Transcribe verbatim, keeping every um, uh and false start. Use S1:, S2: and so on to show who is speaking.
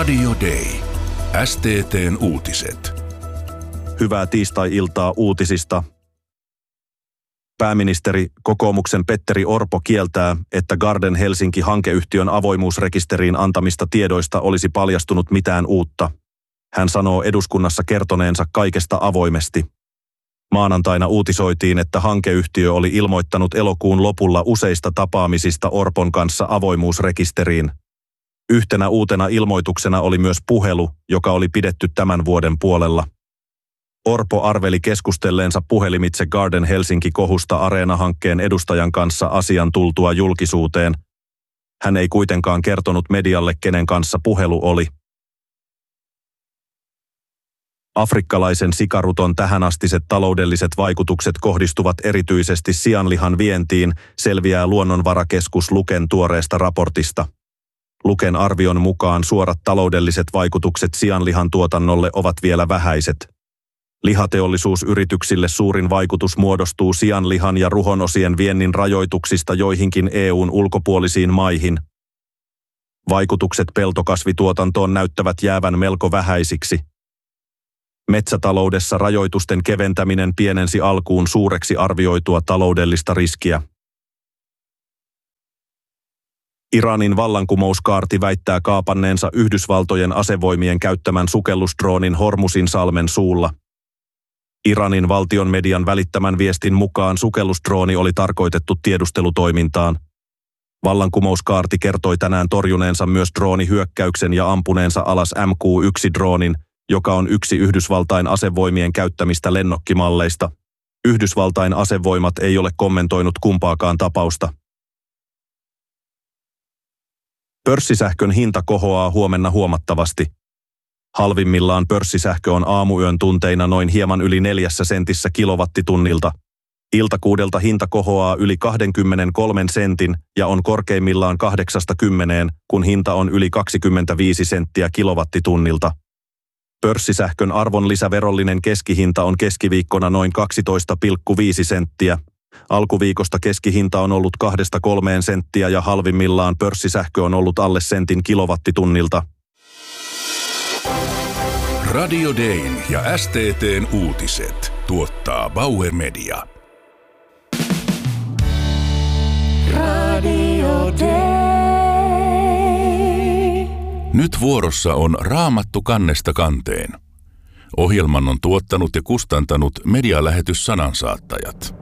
S1: Radio Day. S T T:n uutiset.
S2: Hyvää tiistai-iltaa uutisista. Pääministeri kokoomuksen Petteri Orpo kieltää, että Garden Helsinki-hankeyhtiön avoimuusrekisteriin antamista tiedoista olisi paljastunut mitään uutta. Hän sanoo eduskunnassa kertoneensa kaikesta avoimesti. Maanantaina uutisoitiin, että hankeyhtiö oli ilmoittanut elokuun lopulla useista tapaamisista Orpon kanssa avoimuusrekisteriin. Yhtenä uutena ilmoituksena oli myös puhelu, joka oli pidetty tämän vuoden puolella. Orpo arveli keskustelleensa puhelimitse Garden Helsinki-kohusta Areena-hankkeen edustajan kanssa asian tultua julkisuuteen. Hän ei kuitenkaan kertonut medialle, kenen kanssa puhelu oli. Afrikkalaisen sikaruton tähänastiset taloudelliset vaikutukset kohdistuvat erityisesti sianlihan vientiin, selviää Luonnonvarakeskus Luken tuoreesta raportista. Luken arvion mukaan suorat taloudelliset vaikutukset sianlihan tuotannolle ovat vielä vähäiset. Lihateollisuusyrityksille suurin vaikutus muodostuu sianlihan ja ruhonosien viennin rajoituksista joihinkin E U:n ulkopuolisiin maihin. Vaikutukset peltokasvituotantoon näyttävät jäävän melko vähäisiksi. Metsätaloudessa rajoitusten keventäminen pienensi alkuun suureksi arvioitua taloudellista riskiä. Iranin vallankumouskaarti väittää kaapanneensa Yhdysvaltojen asevoimien käyttämän sukellusdroonin Hormuzin salmen suulla. Iranin valtion median välittämän viestin mukaan sukellusdrooni oli tarkoitettu tiedustelutoimintaan. Vallankumouskaarti kertoi tänään torjuneensa myös droonihyökkäyksen ja ampuneensa alas M Q yksi-droonin, joka on yksi Yhdysvaltain asevoimien käyttämistä lennokkimalleista. Yhdysvaltain asevoimat ei ole kommentoinut kumpaakaan tapausta. Pörssisähkön hinta kohoaa huomenna huomattavasti. Halvimmillaan pörssisähkö on aamuyön tunteina noin hieman yli neljässä sentissä kilowattitunnilta. Iltakuudelta hinta kohoaa yli kaksikymmentäkolme sentin ja on korkeimmillaan kahdeksasta kymmeneen, kun hinta on yli kaksikymmentäviisi senttiä kilowattitunnilta. Pörssisähkön arvonlisäverollinen keskihinta on keskiviikkona noin kaksitoista pilkku viisi senttiä. Alkuviikosta keskihinta on ollut kahdesta kolmeen senttiä ja halvimmillaan pörssisähkö on ollut alle sentin kilowattitunnilta.
S1: Radio Dayn ja S T T:n uutiset tuottaa Bauer Media.
S3: Radio Day.
S1: Nyt vuorossa on Raamattu kannesta kanteen. Ohjelman on tuottanut ja kustantanut medialähetys Sanansaattajat.